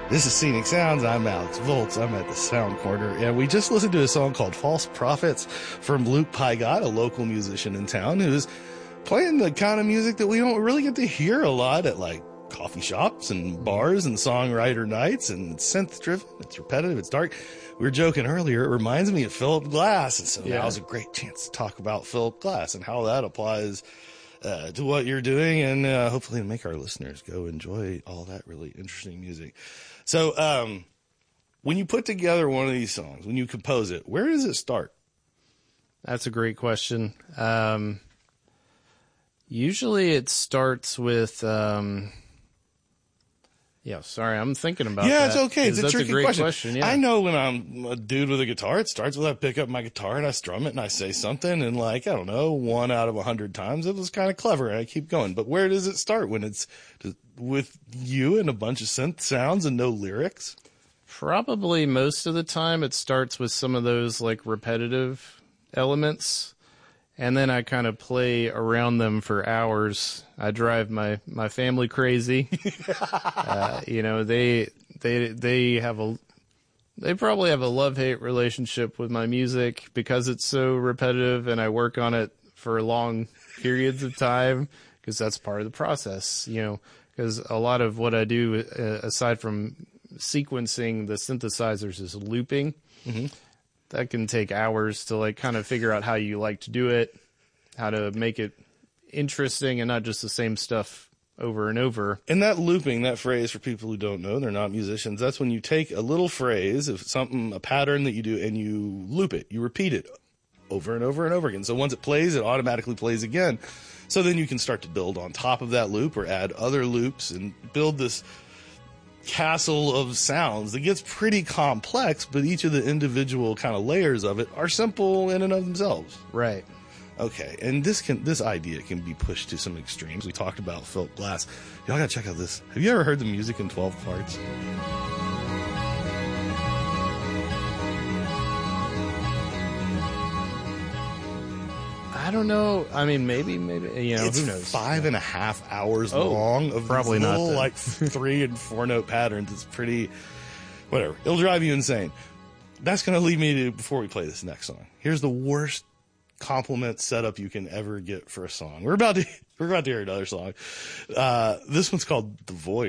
This is Scenic Sounds. I'm Alex Volts. I'm at the Sound Corner, and we just listened to a song called False Prophets from Luke Pygott, a local musician in town who's playing the kind of music that we don't really get to hear a lot at like coffee shops and bars and songwriter nights, and it's synth driven, it's repetitive, it's dark. We were joking earlier, it reminds me of Philip Glass, and so now's a great chance to talk about Philip Glass and how that applies to what you're doing, and hopefully make our listeners go enjoy all that really interesting music. So when you put together one of these songs, when you compose it, where does it start? That's a great question. Usually it starts with sorry, I'm thinking about that. Yeah, it's okay. It's a tricky great question. Yeah. I know when I'm a dude with a guitar, it starts with I pick up my guitar and I strum it and I say something, and like, I don't know, 1 out of 100 times it was kind of clever and I keep going. But where does it start when it's with you and a bunch of synth sounds and no lyrics? Probably most of the time it starts with some of those like repetitive elements, and then I kind of play around them for hours. I drive my family crazy. They probably have a love-hate relationship with my music because it's so repetitive, and I work on it for long periods of time because that's part of the process, because a lot of what I do, aside from sequencing the synthesizers, is looping. Mm-hmm. That can take hours to like kind of figure out how you like to do it, how to make it interesting and not just the same stuff over and over. And that looping, that phrase, for people who don't know, they're not musicians, that's when you take a little phrase of something, a pattern that you do, and you loop it. You repeat it over and over and over again. So once it plays, it automatically plays again. So then you can start to build on top of that loop or add other loops and build this castle of sounds that gets pretty complex, but each of the individual kind of layers of it are simple in and of themselves. Right. Okay, and this idea can be pushed to some extremes. We talked about Philip Glass. Y'all gotta check out this. Have you ever heard the music in 12 parts? I don't know. I mean, maybe, it's who knows? 5.5 hours long of probably little, not like 3 and 4 note patterns. It's pretty, whatever. It'll drive you insane. That's going to lead me to, before we play this next song, here's the worst compliment setup you can ever get for a song. We're about to hear another song. This one's called The Voyeur.